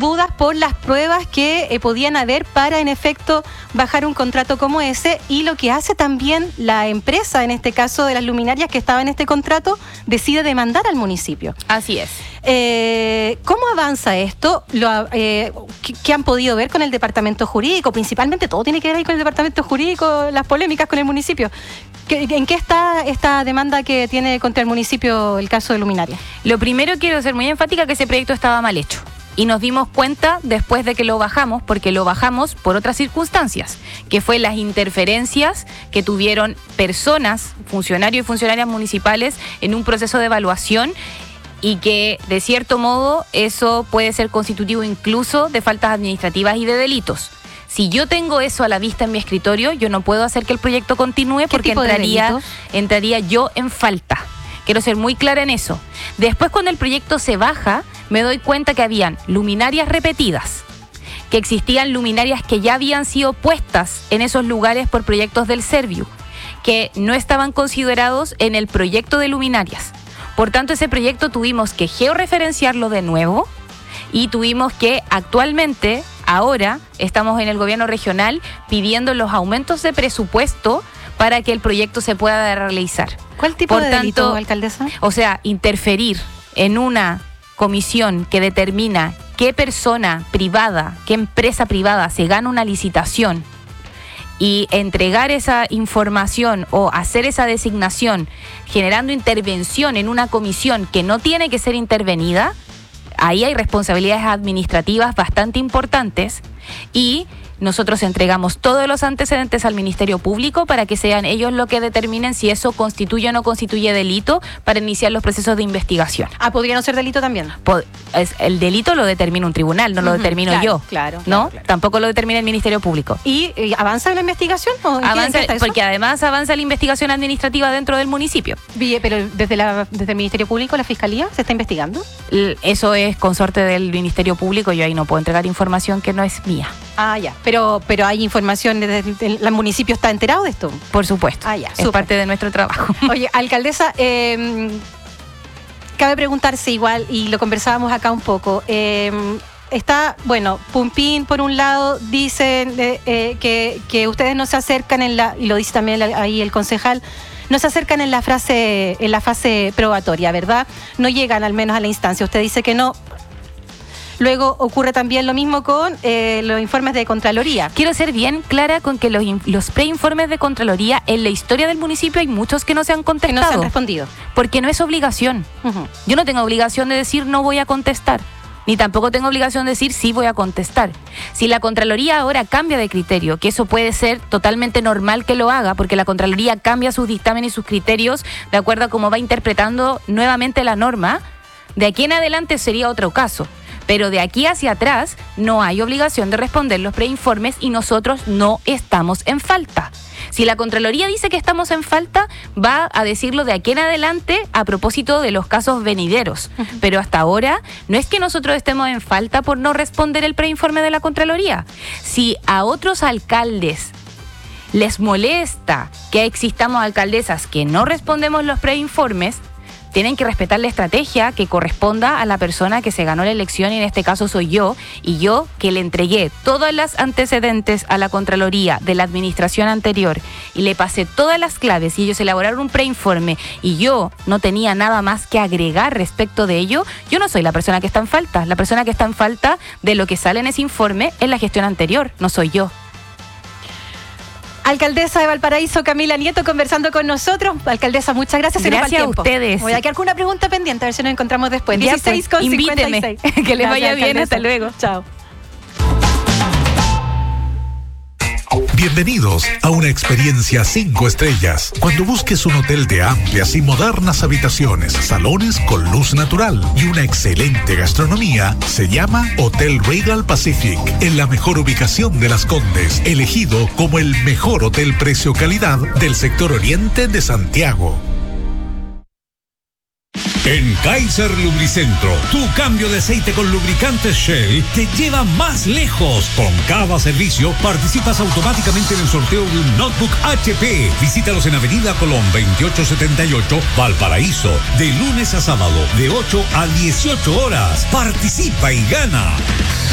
dudas por las pruebas que podían haber para, en efecto, bajar un contrato como ese, y lo que hace también la empresa, en este caso de las luminarias que estaba en este contrato, decide demandar al municipio. Así es. ¿Cómo avanza esto? ¿Qué han podido ver con el departamento jurídico? Principalmente todo tiene que ver ahí con el departamento jurídico, las polémicas con el municipio. ¿En qué está esta demanda que tiene contra el municipio el caso de luminaria? Lo primero, quiero ser muy enfática, que ese proyecto estaba mal hecho. Y nos dimos cuenta después de que lo bajamos, porque lo bajamos por otras circunstancias, que fue las interferencias que tuvieron personas, funcionarios y funcionarias municipales, en un proceso de evaluación, y que, de cierto modo, eso puede ser constitutivo incluso de faltas administrativas y de delitos. Si yo tengo eso a la vista en mi escritorio, yo no puedo hacer que el proyecto continúe, porque entraría yo en falta. Quiero ser muy clara en eso. Después, cuando el proyecto se baja, me doy cuenta que habían luminarias repetidas, que existían luminarias que ya habían sido puestas en esos lugares por proyectos del Serviu, que no estaban considerados en el proyecto de luminarias. Por tanto, ese proyecto tuvimos que georreferenciarlo de nuevo, y tuvimos que actualmente, ahora, estamos en el gobierno regional pidiendo los aumentos de presupuesto para que el proyecto se pueda realizar. ¿Cuál tipo de delito, alcaldesa? O sea, interferir en una comisión que determina qué persona privada, qué empresa privada se gana una licitación, y entregar esa información o hacer esa designación generando intervención en una comisión que no tiene que ser intervenida, ahí hay responsabilidades administrativas bastante importantes, y nosotros entregamos todos los antecedentes al Ministerio Público para que sean ellos los que determinen si eso constituye o no constituye delito para iniciar los procesos de investigación. ¿Podría no ser delito también? El delito lo determina un tribunal, no lo determino yo. Claro. Tampoco lo determina el Ministerio Público. ¿Y avanza en la investigación? Avanza, porque además avanza la investigación administrativa dentro del municipio. Pero desde el Ministerio Público, la Fiscalía, ¿se está investigando? Eso es consorte del Ministerio Público, yo ahí no puedo entregar información que no es mía. Ah, ya. Pero hay información, ¿el municipio está enterado de esto? Por supuesto. Ah, ya. Es parte de nuestro trabajo. Oye, alcaldesa, cabe preguntarse igual, y lo conversábamos acá un poco, está, Pumpín, por un lado, dicen que ustedes no se acercan y lo dice también ahí el concejal, no se acercan en la fase probatoria, ¿verdad? No llegan al menos a la instancia. Usted dice que no. Luego ocurre también lo mismo con los informes de Contraloría. Quiero ser bien clara con que los preinformes de Contraloría en la historia del municipio hay muchos que no se han contestado. Que no se han respondido. Porque no es obligación. Yo no tengo obligación de decir no voy a contestar, ni tampoco tengo obligación de decir sí voy a contestar. Si la Contraloría ahora cambia de criterio, que eso puede ser totalmente normal que lo haga, porque la Contraloría cambia sus dictámenes y sus criterios de acuerdo a cómo va interpretando nuevamente la norma, de aquí en adelante sería otro caso. Pero de aquí hacia atrás no hay obligación de responder los preinformes, y nosotros no estamos en falta. Si la Contraloría dice que estamos en falta, va a decirlo de aquí en adelante a propósito de los casos venideros. Pero hasta ahora no es que nosotros estemos en falta por no responder el preinforme de la Contraloría. Si a otros alcaldes les molesta que existamos alcaldesas que no respondemos los preinformes, tienen que respetar la estrategia que corresponda a la persona que se ganó la elección, y en este caso soy yo, y yo que le entregué todas las antecedentes a la Contraloría de la administración anterior y le pasé todas las claves, y ellos elaboraron un preinforme y yo no tenía nada más que agregar respecto de ello. Yo no soy la persona que está en falta. La persona que está en falta de lo que sale en ese informe es la gestión anterior, no soy yo. Alcaldesa de Valparaíso, Camila Nieto, conversando con nosotros. Alcaldesa, muchas gracias. Gracias a ustedes. Voy a quedar con una pregunta pendiente, a ver si nos encontramos después. 16:56. Invíteme. Que les vaya bien. Hasta luego. Chao. Bienvenidos a una experiencia 5 estrellas. Cuando busques un hotel de amplias y modernas habitaciones, salones con luz natural y una excelente gastronomía, se llama Hotel Regal Pacific, en la mejor ubicación de Las Condes, elegido como el mejor hotel precio-calidad del sector oriente de Santiago. En Kaiser Lubricentro, tu cambio de aceite con lubricantes Shell te lleva más lejos. Con cada servicio participas automáticamente en el sorteo de un notebook HP. Visítalos en Avenida Colón 2878, Valparaíso, de lunes a sábado, de 8 a 18 horas. Participa y gana.